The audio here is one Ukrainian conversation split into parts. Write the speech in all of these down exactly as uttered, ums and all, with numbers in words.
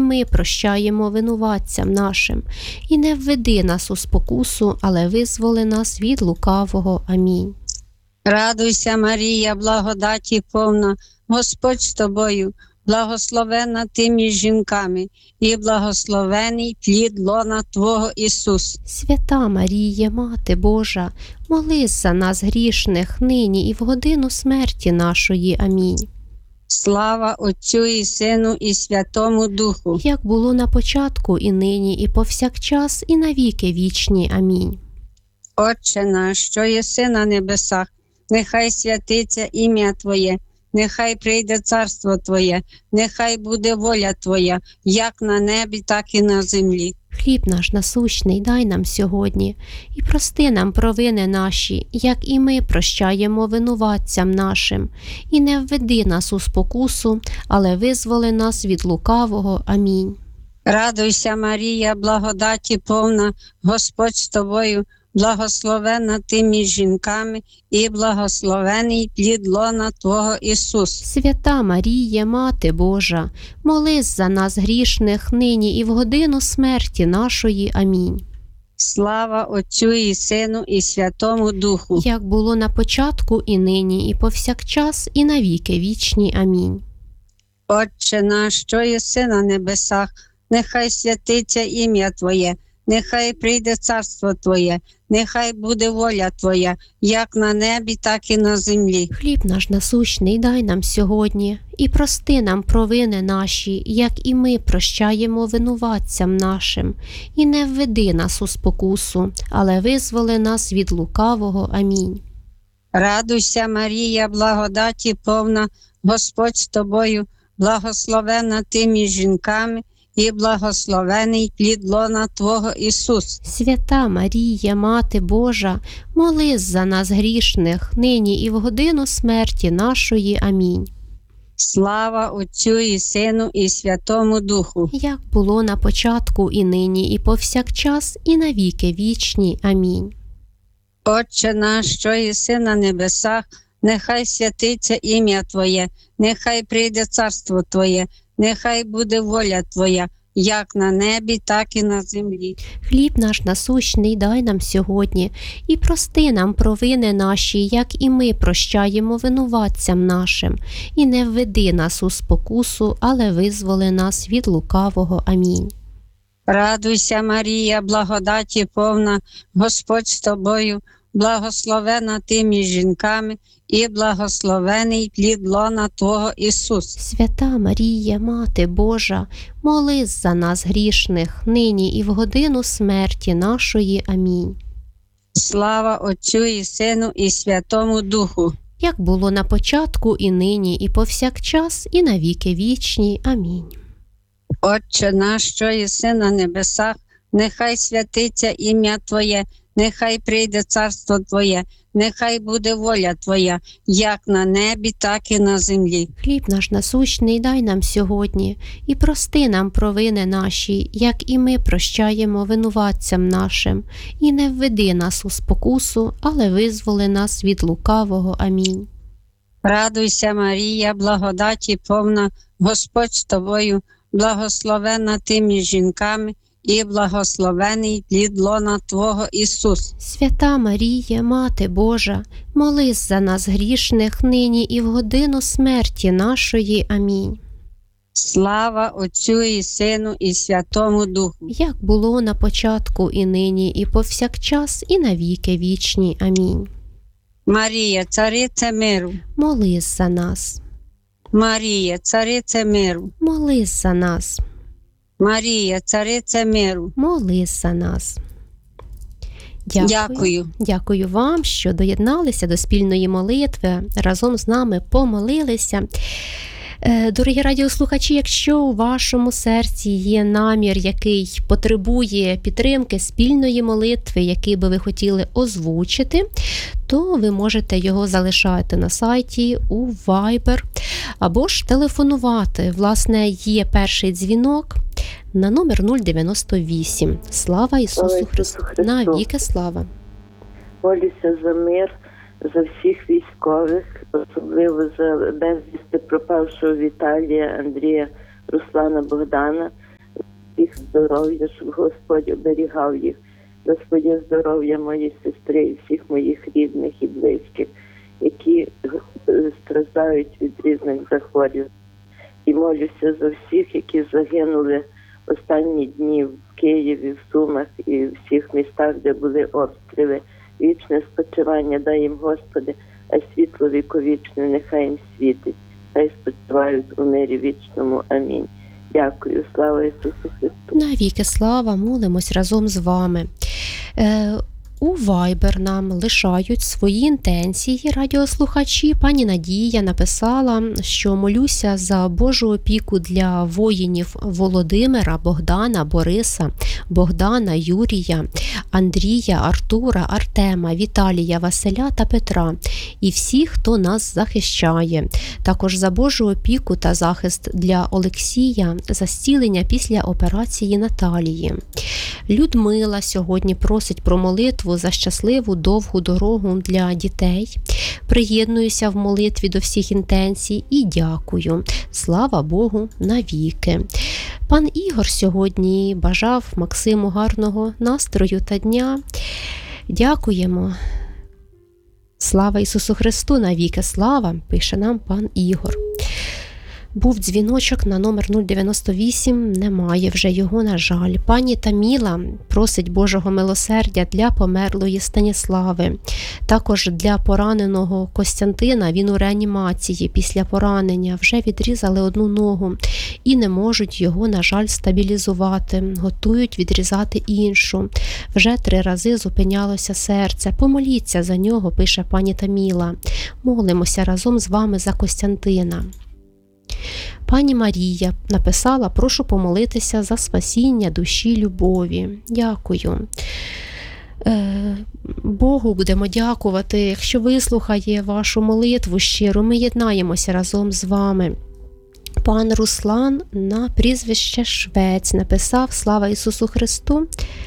ми прощаємо винуватцям нашим. І не введи нас у спокусу, але визволи нас від лукавого. Амінь. Радуйся, Марія, благодаті повна, Господь з тобою, благословенна ти між жінками, і благословений плід лона Твого Ісус. Свята Марія, Мати Божа, молись за нас грішних, нині і в годину смерті нашої. Амінь. Слава Отцю і Сину і Святому Духу. Як було на початку, і нині, і повсякчас, і навіки вічні. Амінь. Отче наш, що єси на небесах, нехай святиться ім'я Твоє, нехай прийде царство Твоє, нехай буде воля Твоя, як на небі, так і на землі. Хліб наш насущний дай нам сьогодні, і прости нам провини наші, як і ми прощаємо винуватцям нашим. І не введи нас у спокусу, але визволи нас від лукавого. Амінь. Радуйся, Марія, благодаті повна, Господь з тобою, благословенна ти між жінками, і благословений плід лона Твого Ісус. Свята Марія, Мати Божа, молись за нас грішних, нині і в годину смерті нашої. Амінь. Слава Отцю і Сину і Святому Духу. Як було на початку, і нині, і повсякчас, і навіки вічні. Амінь. Отче наш, що єси на небесах, нехай святиться ім'я Твоє, нехай прийде царство Твоє, нехай буде воля Твоя, як на небі, так і на землі. Хліб наш насущний дай нам сьогодні, і прости нам провини наші, як і ми прощаємо винуватцям нашим. І не введи нас у спокусу, але визволи нас від лукавого. Амінь. Радуйся, Марія, благодаті повна, Господь з тобою, благословенна ти між жінками, і благословений плід лона Твого Ісус. Свята Марія, Мати Божа, молись за нас грішних, нині і в годину смерті нашої. Амінь. Слава Отцю і Сину і Святому Духу. Як було на початку, і нині, і повсякчас, і навіки вічні. Амінь. Отче наш, що єси на небесах, нехай святиться ім'я Твоє, нехай прийде царство Твоє, нехай буде воля Твоя, як на небі, так і на землі. Хліб наш насущний дай нам сьогодні, і прости нам провини наші, як і ми прощаємо винуватцям нашим. І не введи нас у спокусу, але визволи нас від лукавого. Амінь. Радуйся, Марія, благодаті повна, Господь з тобою, благословена ти між жінками, і благословений плід лона Твого Ісус. Свята Марія, Мати Божа, молись за нас грішних, нині і в годину смерті нашої. Амінь. Слава Отцю і Сину і Святому Духу. Як було на початку, і нині, і повсякчас, і навіки вічні. Амінь. Отче наш, що єси на небесах, нехай святиться ім'я Твоє, нехай прийде царство Твоє, нехай буде воля Твоя, як на небі, так і на землі. Хліб наш насущний дай нам сьогодні, і прости нам провини наші, як і ми прощаємо винуватцям нашим. І не введи нас у спокусу, але визволи нас від лукавого. Амінь. Радуйся, Марія, благодаті повна, Господь з тобою, благословенна ти між жінками, і благословений плід лона Твого Ісус. Свята Марія, Мати Божа, молись за нас грішних, нині і в годину смерті нашої. Амінь. Слава Отцю і Сину і Святому Духу. Як було на початку, і нині, і повсякчас, і навіки вічні. Амінь. Марія, царице миру. Молись за нас. Марія, царице миру. Молись за нас. Марія, царице миру. Молись за нас. Дякую. Дякую. Дякую вам, що доєдналися до спільної молитви, разом з нами помолилися. Дорогі радіослухачі, якщо у вашому серці є намір, який потребує підтримки спільної молитви, який би ви хотіли озвучити, то ви можете його залишати на сайті, у Viber, або ж телефонувати. Власне, є перший дзвінок на номер нуль дев'яносто вісім. Слава Ісусу Христу! Навіки слава! Молюся за мир, за всіх військових, особливо за безвісти пропавшого Віталія, Андрія, Руслана, Богдана, всіх здоров'я, щоб Господь оберігав їх. За своє здоров'я моєї сестри і всіх моїх рідних і близьких, які е, страждають від різних захворювань. І молюся за всіх, які загинули останні дні в Києві, в Сумах і в всіх містах, де були обстріли. Вічне спочивання дай їм, Господи, а світло віковічне нехай їм світить. Хай спочивають у мирі вічному. Амінь. Дякую. Слава Ісусу Христу. Навіки слава, молимось разом з вами. Е, У Viber нам лишають свої інтенції радіослухачі. Пані Надія написала, що молюся за Божу опіку для воїнів Володимира, Богдана, Бориса, Богдана, Юрія, Андрія, Артура, Артема, Віталія, Василя та Петра і всіх, хто нас захищає. Також за Божу опіку та захист для Олексія, за зцілення після операції Наталії. Людмила сьогодні просить про молитву за щасливу довгу дорогу для дітей. Приєднуюся в молитві до всіх інтенцій і дякую. Слава Богу навіки. Пан Ігор сьогодні бажав Максиму гарного настрою та дня. Дякуємо. Слава Ісусу Христу навіки. Слава, пише нам пан Ігор. Був дзвіночок на номер нуль дев'яносто вісім, немає вже його, на жаль. Пані Таміла просить Божого милосердя для померлої Станіслави. Також для пораненого Костянтина, він у реанімації після поранення. Вже відрізали одну ногу і не можуть його, на жаль, стабілізувати. Готують відрізати іншу. Вже три рази зупинялося серце. Помоліться за нього, пише пані Таміла. Молимося разом з вами за Костянтина. Пані Марія написала, прошу помолитися за спасіння душі Любові. Дякую. Е, Богу будемо дякувати, якщо вислухає вашу молитву щиро, ми єднаємося разом з вами. Пан Руслан на прізвище Швець написав, слава Ісусу Христу,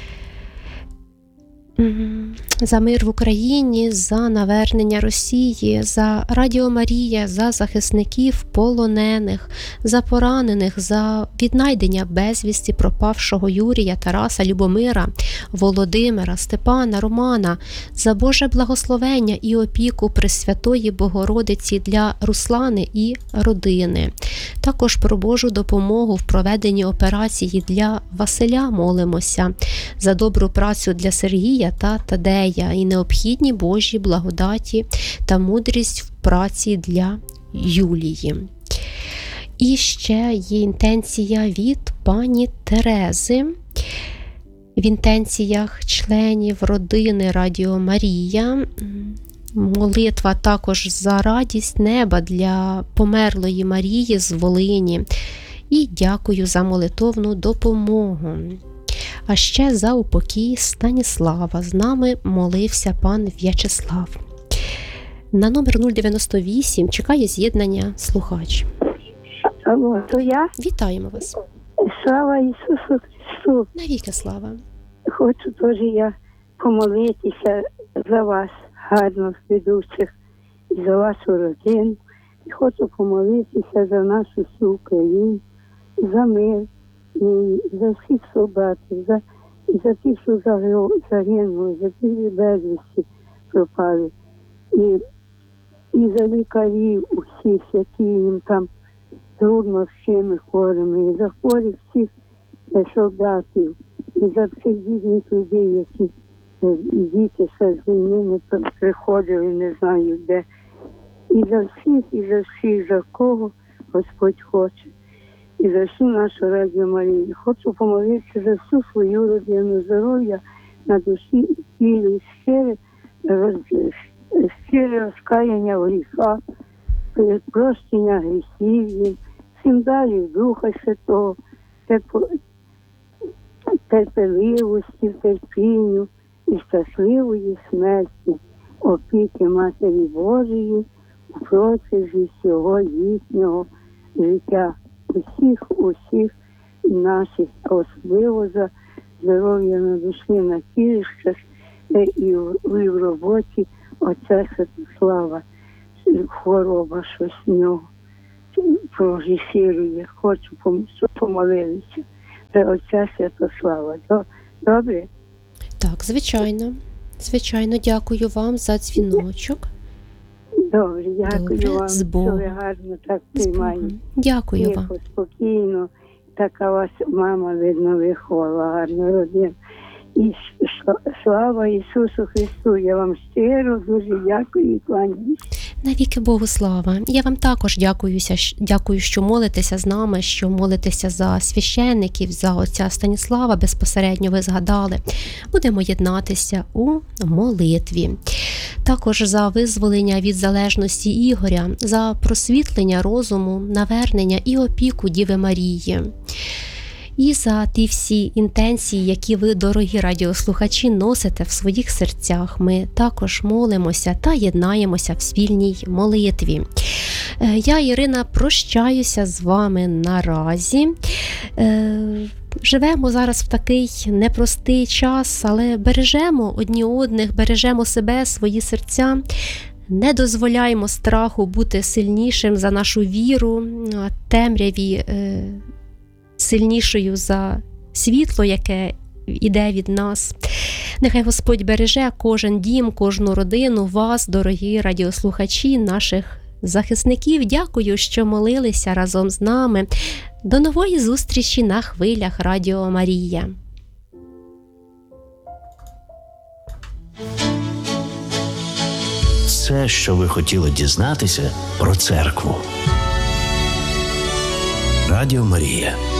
за мир в Україні, за навернення Росії, за Радіо Марія, за захисників полонених, за поранених, за віднайдення безвісті пропавшого Юрія, Тараса, Любомира, Володимира, Степана, Романа, за Боже благословення і опіку Пресвятої Богородиці для Руслани і родини. Також про Божу допомогу в проведенні операції для Василя молимося, за добру працю для Сергія та Тадея і необхідні Божі благодаті та мудрість в праці для Юлії. І ще є інтенція від пані Терези. В інтенціях членів родини Радіо Марія молитва також за радість неба для померлої Марії з Волині. І дякую за молитовну допомогу. А ще за упокій Станіслава. З нами молився пан В'ячеслав. На номер нуль дев'яносто вісім чекає з'єднання слухач. Алло, то я? Вітаємо вас. Слава Ісусу Христу. Навіки слава. Хочу теж я помолитися за вас, гарно ведучих, і за вашу родину. І хочу помолитися за нашу всю Україну, за мир, і за всіх солдатів, за, і за тих, що загинули, за тих безвісті пропали. І, і за лікарів усіх, які їм там трудно з цими хворими, і за хворих всіх солдатів, і за всіх бідних людей, які діти ще з війни не приходили, не знаю де. І за всіх, і за всіх, за кого Господь хоче. І за всю нашу Радіо Марію. Хочу помолитися за всю свою родину, здоров'я на душі і тілі, щире, роз... щире розкаяння в гріхах, прощення гріхів їм, всім далі Духа Святого, терпеливості, терпінню і щасливої смерті, опіки Матері Божої у процесі всього їхнього життя. Усіх, усіх наших, особливо за здоров'я на душі, на тілі, і в, і в роботі отця Святослава. Хвороба щось в нього прогресірує. Хочу помолитися отця Святослава. До- Добре? Так, звичайно. Звичайно, дякую вам за дзвіночок. Добре, дякую Добре, вам, з що Богом. ви гарно так З приймаєте. Богом. Дякую вам. Тихо, спокійно. Така вас мама, видно, виховала, гарно родина. І с- слава Ісусу Христу. Я вам щиро дуже дякую і кланяюсь. Навіки Богу слава. Я вам також дякуюся, щ- дякую, що молитеся з нами, що молитеся за священників, за отця Станіслава, безпосередньо ви згадали. Будемо єднатися у молитві. Також за визволення від залежності Ігоря, за просвітлення розуму, навернення і опіку Діви Марії. І за ті всі інтенції, які ви, дорогі радіослухачі, носите в своїх серцях. Ми також молимося та єднаємося в спільній молитві. Е, Я, Ірина, прощаюся з вами наразі. Е, Живемо зараз в такий непростий час, але бережемо одні одних, бережемо себе, свої серця. Не дозволяємо страху бути сильнішим за нашу віру, а темряві е, сильнішою за світло, яке іде від нас. Нехай Господь береже кожен дім, кожну родину, вас, дорогі радіослухачі, наших захисників. Дякую, що молилися разом з нами. До нової зустрічі на хвилях Радіо Марія. Все, що ви хотіли дізнатися про церкву. Радіо Марія.